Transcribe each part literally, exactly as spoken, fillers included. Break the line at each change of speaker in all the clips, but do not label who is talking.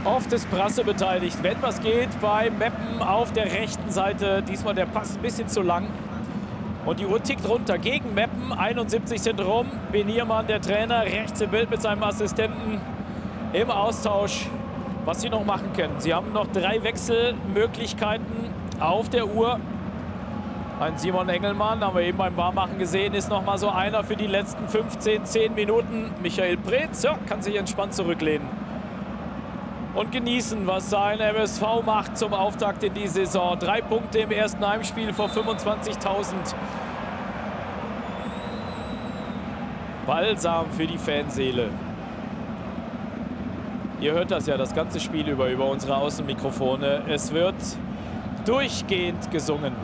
Oft ist Brasse beteiligt. Wenn was geht, bei Meppen auf der rechten Seite. Diesmal der Pass ein bisschen zu lang. Und die Uhr tickt runter gegen Meppen. einundsiebzig sind rum. Beniermann, der Trainer, rechts im Bild mit seinem Assistenten im Austausch, was sie noch machen können. Sie haben noch drei Wechselmöglichkeiten auf der Uhr. Ein Simon Engelmann, haben wir eben beim Warmmachen gesehen, ist noch mal so einer für die letzten fünfzehn, zehn Minuten. Michael Preetz, ja, kann sich entspannt zurücklehnen und genießen, was sein M S V macht zum Auftakt in die Saison. Drei Punkte im ersten Heimspiel vor fünfundzwanzigtausend. Balsam für die Fanseele. Ihr hört das ja das ganze Spiel über, über unsere Außenmikrofone. Es wird durchgehend gesungen.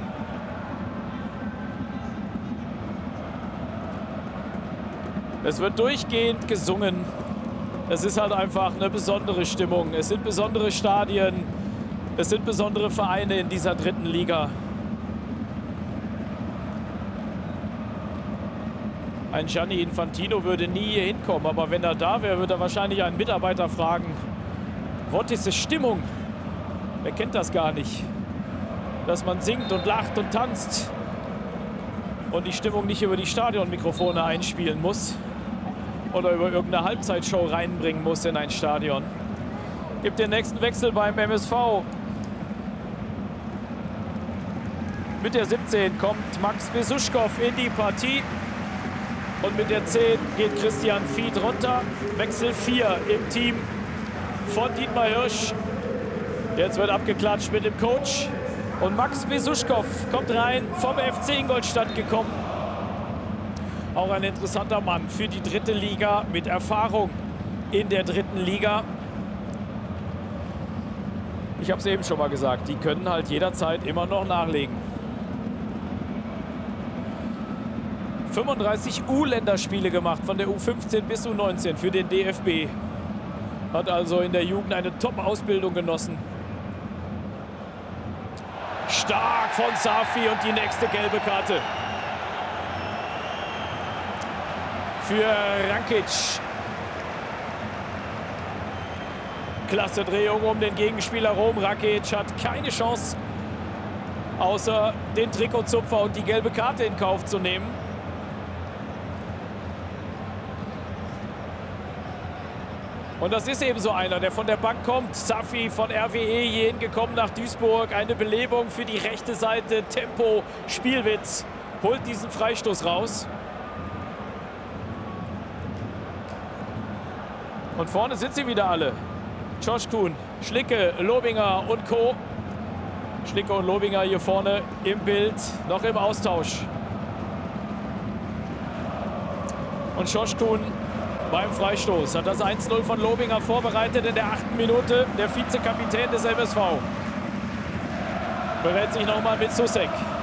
Es wird durchgehend gesungen. Es ist halt einfach eine besondere Stimmung. Es sind besondere Stadien. Es sind besondere Vereine in dieser dritten Liga. Ein Gianni Infantino würde nie hier hinkommen. Aber wenn er da wäre, würde er wahrscheinlich einen Mitarbeiter fragen: Was ist die Stimmung? Wer kennt das gar nicht? Dass man singt und lacht und tanzt und die Stimmung nicht über die Stadionmikrofone einspielen muss oder über irgendeine Halbzeitshow reinbringen muss in ein Stadion. Gibt den nächsten Wechsel beim M S V. Mit der siebzehn kommt Max Besuschkow in die Partie. Und mit der zehn geht Christian Fied runter. Wechsel vier im Team von Dietmar Hirsch. Jetzt wird abgeklatscht mit dem Coach. Und Max Besuschkow kommt rein, vom F C Ingolstadt gekommen. Auch ein interessanter Mann für die dritte Liga mit Erfahrung in der dritten Liga. Ich habe es eben schon mal gesagt, die können halt jederzeit immer noch nachlegen. fünfunddreißig U-Länderspiele gemacht, von der U fünfzehn bis U neunzehn für den D F B. Hat also in der Jugend eine Top-Ausbildung genossen. Stark von Safi und die nächste gelbe Karte für Rankic. Klasse Drehung um den Gegenspieler rum. Rankic hat keine Chance, außer den Trikotzupfer und die gelbe Karte in Kauf zu nehmen. Und das ist eben so einer, der von der Bank kommt. Safi von R W E hier hingekommen nach Duisburg. Eine Belebung für die rechte Seite. Tempo, Spielwitz. Holt diesen Freistoß raus. Und vorne sind sie wieder alle. Josh Kuhn, Schlicke, Lobinger und Co. Schlicke und Lobinger hier vorne im Bild, noch im Austausch. Und Josh Kuhn beim Freistoß hat das eins null von Lobinger vorbereitet in der achten Minute. Der Vizekapitän des M S V berät sich nochmal mit Susek.